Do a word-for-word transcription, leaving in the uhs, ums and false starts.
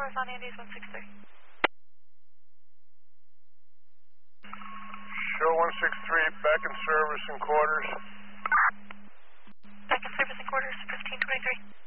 North on Andes one six three. Show one six three, back in service in quarters. Back in service in quarters, fifteen twenty-three.